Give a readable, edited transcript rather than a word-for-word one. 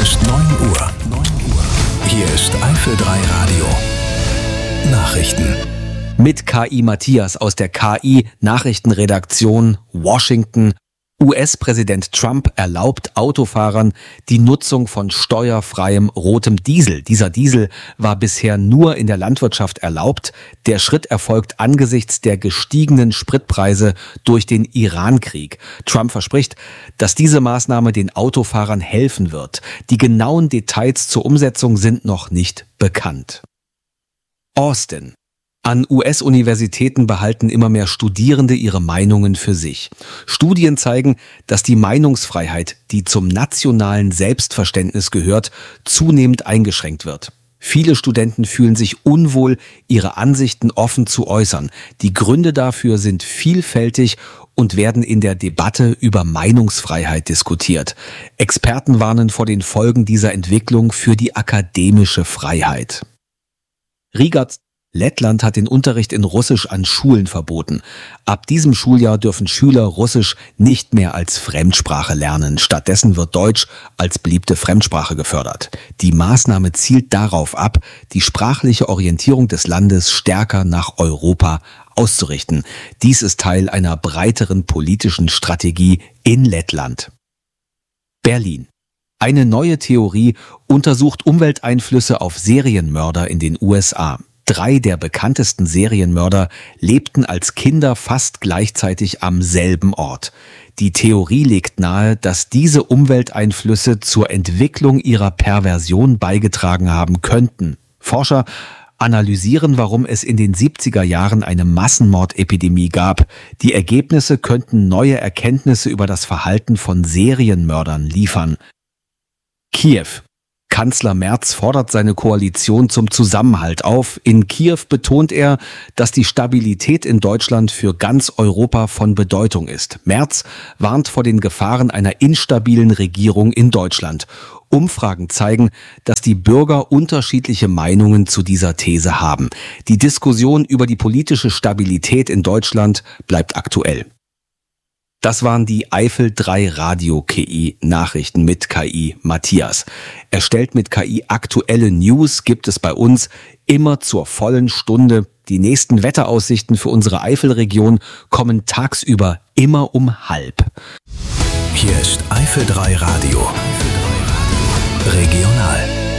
ist 9 Uhr. Hier ist Eifel 3 Radio. Nachrichten. Mit KI Matthias aus der KI-Nachrichtenredaktion Washington. US-Präsident Trump erlaubt Autofahrern die Nutzung von steuerfreiem rotem Diesel. Dieser Diesel war bisher nur in der Landwirtschaft erlaubt. Der Schritt erfolgt angesichts der gestiegenen Spritpreise durch den Iran-Krieg. Trump verspricht, dass diese Maßnahme den Autofahrern helfen wird. Die genauen Details zur Umsetzung sind noch nicht bekannt. Austin. An US-Universitäten behalten immer mehr Studierende ihre Meinungen für sich. Studien zeigen, dass die Meinungsfreiheit, die zum nationalen Selbstverständnis gehört, zunehmend eingeschränkt wird. Viele Studenten fühlen sich unwohl, ihre Ansichten offen zu äußern. Die Gründe dafür sind vielfältig und werden in der Debatte über Meinungsfreiheit diskutiert. Experten warnen vor den Folgen dieser Entwicklung für die akademische Freiheit. Riga, Lettland hat den Unterricht in Russisch an Schulen verboten. Ab diesem Schuljahr dürfen Schüler Russisch nicht mehr als Fremdsprache lernen. Stattdessen wird Deutsch als beliebte Fremdsprache gefördert. Die Maßnahme zielt darauf ab, die sprachliche Orientierung des Landes stärker nach Europa auszurichten. Dies ist Teil einer breiteren politischen Strategie in Lettland. Berlin. Eine neue Theorie untersucht Umwelteinflüsse auf Serienmörder in den USA. 3 der bekanntesten Serienmörder lebten als Kinder fast gleichzeitig am selben Ort. Die Theorie legt nahe, dass diese Umwelteinflüsse zur Entwicklung ihrer Perversion beigetragen haben könnten. Forscher analysieren, warum es in den 70er Jahren eine Massenmordepidemie gab. Die Ergebnisse könnten neue Erkenntnisse über das Verhalten von Serienmördern liefern. Kiew. Kanzler Merz fordert seine Koalition zum Zusammenhalt auf. In Kiew betont er, dass die Stabilität in Deutschland für ganz Europa von Bedeutung ist. Merz warnt vor den Gefahren einer instabilen Regierung in Deutschland. Umfragen zeigen, dass die Bürger unterschiedliche Meinungen zu dieser These haben. Die Diskussion über die politische Stabilität in Deutschland bleibt aktuell. Das waren die Eifel 3 Radio KI Nachrichten mit KI Matthias. Erstellt mit KI aktuelle News gibt es bei uns immer zur vollen Stunde. Die nächsten Wetteraussichten für unsere Eifelregion kommen tagsüber immer um 12:30. Hier ist Eifel 3 Radio. Regional.